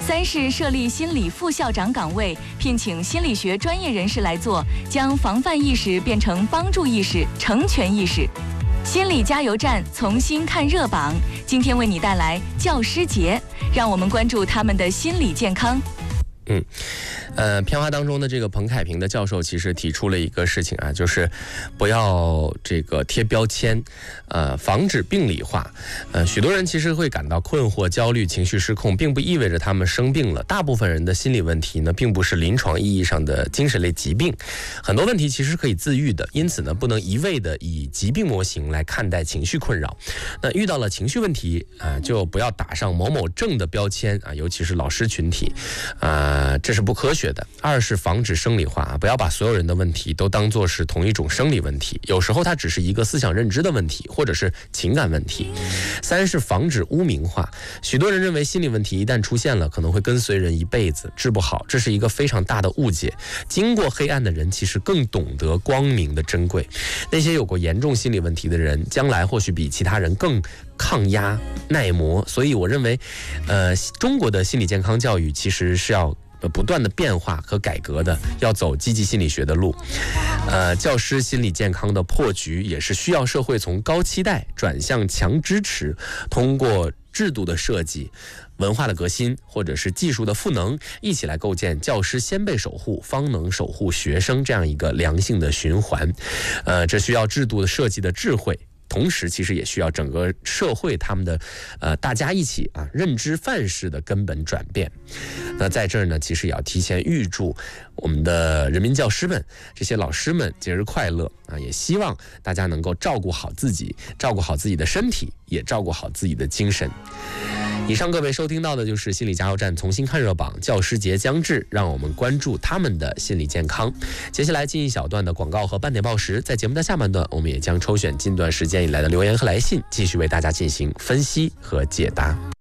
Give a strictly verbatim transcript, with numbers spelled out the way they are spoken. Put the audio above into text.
三是设立心理副校长岗位，聘请心理学专业人士来做，将防范意识变成帮助意识、成全意识。心理加油站重新看热榜，今天为你带来教师节，让我们关注他们的心理健康。 嗯，呃，片花当中的这个彭凯平的教授其实提出了一个事情啊，就是不要这个贴标签，呃，防止病理化。呃，许多人其实会感到困惑、焦虑、情绪失控，并不意味着他们生病了。大部分人的心理问题呢，并不是临床意义上的精神类疾病，很多问题其实是可以自愈的。因此呢，不能一味的以疾病模型来看待情绪困扰。那遇到了情绪问题啊、呃，就不要打上某某症的标签啊，尤其是老师群体啊。呃，这是不科学的。二是防止生理化，不要把所有人的问题都当作是同一种生理问题，有时候它只是一个思想认知的问题，或者是情感问题。三是防止污名化，许多人认为心理问题一旦出现了，可能会跟随人一辈子，治不好，这是一个非常大的误解。经过黑暗的人其实更懂得光明的珍贵，那些有过严重心理问题的人，将来或许比其他人更抗压耐磨。所以我认为呃，中国的心理健康教育其实是要不断的变化和改革的，要走积极心理学的路。呃，教师心理健康的破局也是需要社会从高期待转向强支持，通过制度的设计、文化的革新或者是技术的赋能，一起来构建教师先辈守护，方能守护学生这样一个良性的循环。呃，这需要制度的设计的智慧。同时其实也需要整个社会他们的呃大家一起啊认知范式的根本转变。那在这儿呢，其实也要提前预祝我们的人民教师们，这些老师们节日快乐啊！也希望大家能够照顾好自己，照顾好自己的身体，也照顾好自己的精神。以上各位收听到的就是心理加油站重新看热榜，教师节将至，让我们关注他们的心理健康。接下来进一小段的广告和半点报时，在节目的下半段，我们也将抽选近段时间以来的留言和来信，继续为大家进行分析和解答。